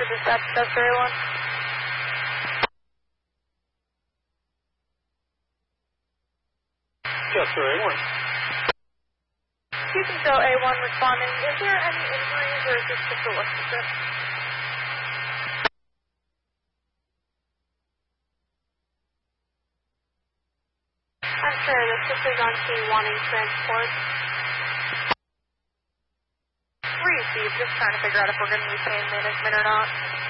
for dispatch, Chester A1. Chester A1. Houston Show A1 responding. Is there any injuries or is this just a lift assist? I'm sorry, the sister's on scene wanting transport. Receive, just trying to figure out if we're going to need pain management or not.